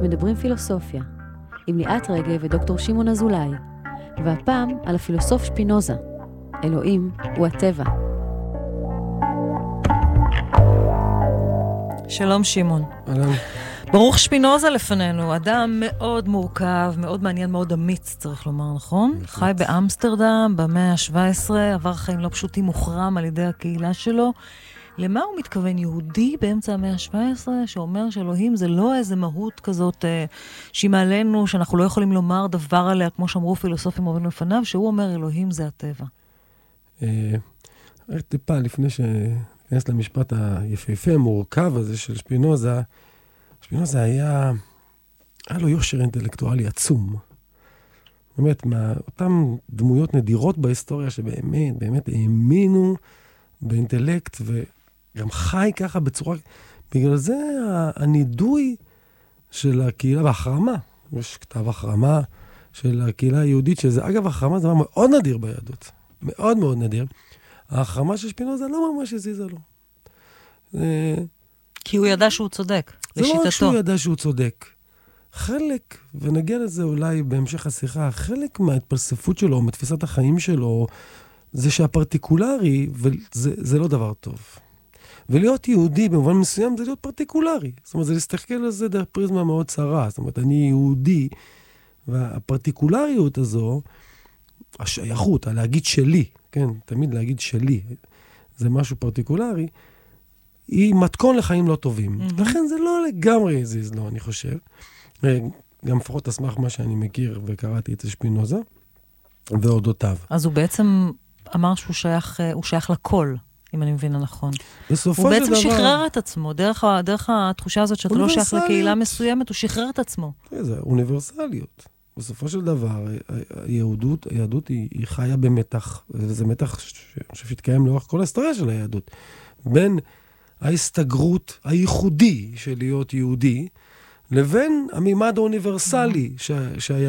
מדברים פילוסופיה, עם ליאת רגב ודוקטור שמעון אזולאי, והפעם על הפילוסוף שפינוזה. אלוהים הוא הטבע. שלום שמעון. ברוך שפינוזה לפנינו, אדם מאוד מורכב, מאוד מעניין, מאוד אמיץ, צריך לומר, נכון? חי באמסטרדם, במאה ה-17, עבר חיים לא פשוטים, מוחרם על ידי הקהילה שלו. למה הוא מתכוון? יהודי באמצע המאה ה-17, שאומר שאלוהים זה לא איזה מהות כזאת שהיא מעלינו, שאנחנו לא יכולים לומר דבר עליה, כמו שאמרו פילוסופים עוברים לפניו, שהוא אומר אלוהים זה הטבע. רק טיפה לפני שניכנס למשפט היפהפה, המורכב הזה של שפינוזה, שפינוזה היה לו יושר אינטלקטואלי עצום. באמת, אותם דמויות נדירות בהיסטוריה שבאמת, באמת האמינו באינטלקט וגם חי ככה בצורה... בגלל זה הנידוי של הקהילה והחרמה, יש כתב החרמה של הקהילה היהודית, שזה אגב החרמה זה דבר מאוד נדיר ביהדות, מאוד מאוד נדיר. ההחרמה של שפינוזה לא ממש הזיזה לו. כי הוא ידע שהוא צודק, לשיטתו. זה לא שהוא ידע שהוא צודק. חלק, ונגיע לזה אולי בהמשך השיחה, חלק מההתפלספות שלו, מתפיסת החיים שלו, זה שהפרטיקולרי, וזה לא דבר טוב. ולהיות יהודי במובן מסוים זה להיות פרטיקולרי. זאת אומרת, זה להסתכל על זה דרך פריזמה מאוד צרה. זאת אומרת, אני יהודי, והפרטיקולריות הזו, השייכות, להגיד שלי, כן, תמיד להגיד שלי, זה משהו פרטיקולרי, היא מתכון לחיים לא טובים. לכן זה לא לגמרי הזיז לו, אני חושב. גם לפחות אסמך מה שאני מכיר וקראתי את שפינוזה, ואודותיו. אז הוא בעצם אמר שהוא שייך לכל, אם אני מבינה נכון. הוא בעצם שחרר את עצמו, דרך התחושה הזאת שאתה לא שייך לקהילה מסוימת, הוא שחרר את עצמו. זה אוניברסליות. בסופו של דבר, היהדות היא חיה במתח, וזה מתח שהתקיים לאורך כל ההיסטוריה של היהדות. בין ההסתגרות הייחודי של להיות יהודי, לבין המימד האוניברסלי שהיה